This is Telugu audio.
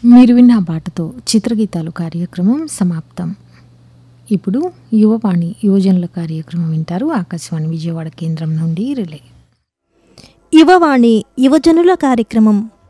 మీరు విన్న ఆ పాటతో చిత్రగీతాలు కార్యక్రమం సమాప్తం. ఇప్పుడు యువవాణి యువజనుల కార్యక్రమం వింటారు. ఆకాశవాణి విజయవాడ కేంద్రం నుండి రిలే. యువవాణి యువజనుల కార్యక్రమం